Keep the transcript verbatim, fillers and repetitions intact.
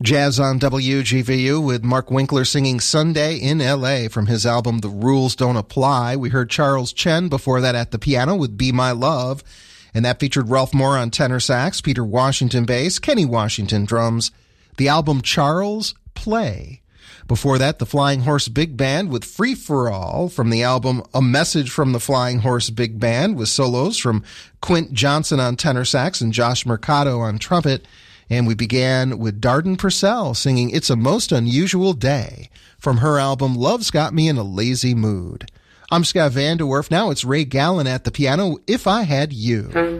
Jazz on W G V U with Mark Winkler singing Sunday in L A from his album The Rules Don't Apply. We heard Charles Chen before that at the piano with Be My Love, and that featured Ralph Moore on tenor sax, Peter Washington bass, Kenny Washington drums. The album Charles, Play. Before that, the Flying Horse Big Band with Free For All from the album A Message from the Flying Horse Big Band with solos from Quint Johnson on tenor sax and Josh Mercado on trumpet. And we began with Darden Purcell singing It's a Most Unusual Day from her album Love's Got Me in a Lazy Mood. I'm Scott Vanderwerf. Now it's Ray Gallen at the piano, If I Had You.